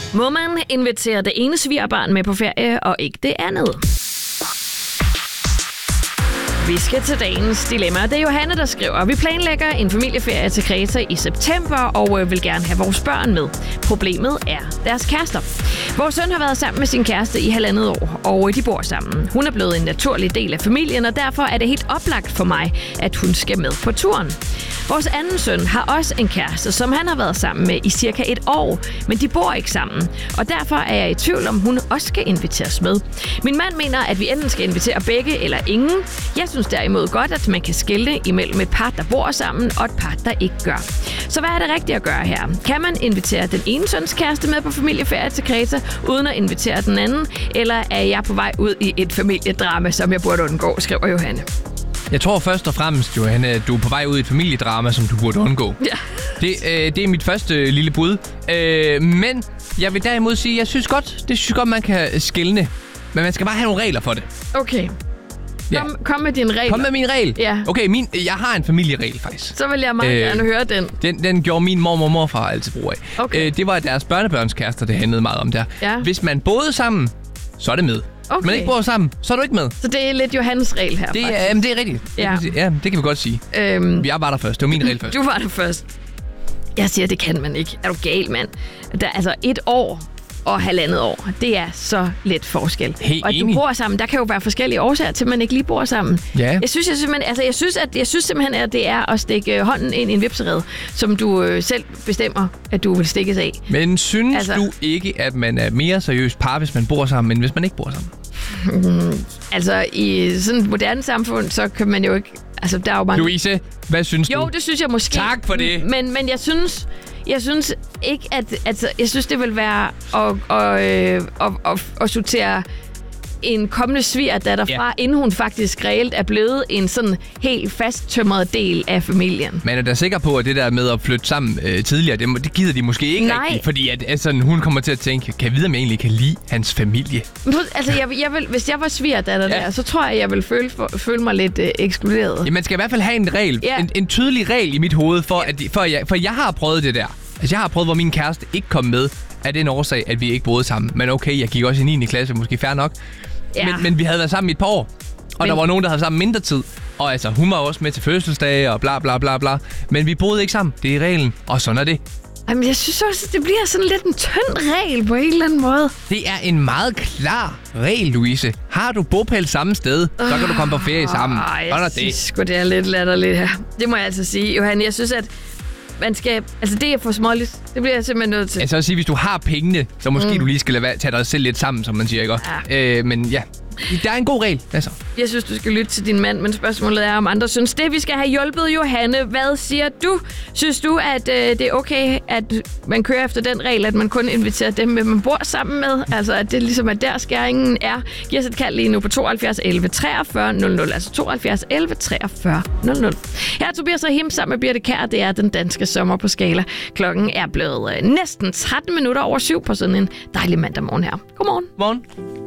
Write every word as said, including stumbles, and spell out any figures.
Må man invitere det ene svigerbarn med på ferie, og ikke det andet? Vi skal til dagens dilemma. Det er Johanne, der skriver, vi planlægger en familieferie til Kreta i september og vil gerne have vores børn med. Problemet er deres kærester. Vores søn har været sammen med sin kæreste i halvandet år, og de bor sammen. Hun er blevet en naturlig del af familien, og derfor er det helt oplagt for mig, at hun skal med på turen. Vores anden søn har også en kæreste, som han har været sammen med i cirka et år, men de bor ikke sammen, og derfor er jeg i tvivl om, hun også skal inviteres med. Min mand mener, at vi enten skal invitere begge eller ingen. Jeg synes derimod godt, at man kan skelne imellem et par, der bor sammen, og et par, der ikke gør. Så hvad er det rigtigt at gøre her? Kan man invitere den ene søns kæreste med på familieferie til Kreta, uden at invitere den anden? Eller er jeg på vej ud i et familiedrama, som jeg burde undgå, skriver Johanne. Jeg tror først og fremmest, Johanne, at du er på vej ud i et familiedrama, som du burde undgå. Ja. Det, øh, det er mit første øh, lille bud. Øh, men jeg vil derimod sige, at jeg synes godt, det synes godt, man kan skelne. Men man skal bare have nogle regler for det. Okay. Ja. Kom, kom med din regel. Kom med min regel. Ja. Okay, min, jeg har en familieregel faktisk. Så vil jeg meget øh, gerne høre den. den. Den gjorde min mormor og morfar altid brug af. Okay. Øh, det var deres børnebørnskærester, det handlede meget om der. Ja. Hvis man boede sammen, så er det med. Okay. Hvis man ikke bor sammen, så er du ikke med. Så det er lidt Johannes regel her, Det faktisk. er, jamen, det er rigtigt. Ja. ja, det kan vi godt sige. Øhm, Jeg var der først. Det var min regel først. Du var der først. Jeg siger, det kan man ikke. Er du gal, mand? Der, altså, et år og halvandet år, det er så lidt forskel. Helt og at du enig. bor sammen, der kan jo være forskellige årsager til, at man ikke lige bor sammen. Ja. Jeg synes, jeg, simpelthen, altså, jeg synes, at, jeg synes simpelthen, at det er at stikke hånden ind i en vipserede, som du øh, selv bestemmer, at du vil stikkes af. Men synes Altså- du ikke, at man er mere seriøst par, hvis man bor sammen, end hvis man ikke bor sammen? Mm, altså, i sådan et moderne samfund, så kan man jo ikke... Altså, der er jo mange... Louise, hvad synes Jo, du? det synes jeg måske. Tak for det. Men, men jeg synes... Jeg synes ikke, at... Altså, jeg synes, det vil være at, at, øh, at, at, at sortere en kommende svigerdatter Ja. fra, inden hun faktisk reelt er blevet en sådan helt fasttømret del af familien. Man er da sikker på, at det der med at flytte sammen øh, tidligere, det, må- det gider de måske ikke Nej. rigtigt. Fordi at, altså, hun kommer til at tænke, kan jeg vide, om jeg egentlig kan lide hans familie? Men prøv- Altså, jeg, jeg vil, hvis jeg var svigerdatter Ja. der, så tror jeg, jeg vil føle, for, føle mig lidt øh, ekskluderet. Ja, man skal i hvert fald have en regel, Ja. en, en tydelig regel i mit hoved, for, at, de- for, jeg, for jeg har prøvet det der. Altså, jeg har prøvet, hvor min kæreste ikke kom med, af den årsag, at vi ikke boede sammen. Men okay, jeg gik også i niende klasse, måske fair nok. Ja. Men, men vi havde været sammen i et par år, og Men- der var nogen, der havde sammen mindre tid. Og altså, hun var også med til fødselsdage og bla bla bla bla. Men vi boede ikke sammen. Det er reglen, og sådan er det. Jamen, jeg synes også, det bliver sådan lidt en tynd regel på en eller anden måde. Det er en meget klar regel, Louise. Har du bopæl samme sted, så kan du komme på ferie sammen. Ej, Sådan er jeg synes det. sgu, det er lidt latterligt her. Det må jeg altså sige, Johan. Jeg synes, at man skal... Altså, det er for småligt. Det bliver jeg simpelthen nødt til. Altså at sige, hvis du har pengene, så måske mm. du lige skal lade være, tage dig selv lidt sammen, som man siger, ikke? Ja. Øh, men ja, der er en god regel, altså. Jeg synes, du skal lytte til din mand, men spørgsmålet er, om andre synes det. Vi skal have hjulpet Johanne. Hvad siger du? Synes du, at øh, det er okay, at man kører efter den regel, at man kun inviterer dem, man bor sammen med? Altså, at det ligesom er der skæringen er. Giv os et kald lige nu på tooghalvfjerds elleve treogfyrre nul nul, altså tooghalvfjerds elleve treogfyrre nul nul. Her er Tobias Rahim sammen med Birte Kjær. Det er den danske sommer på Skala. Klokken er blevet øh, næsten tretten minutter over syv på sådan en dejlig mandag morgen her. Godmorgen. Morgen.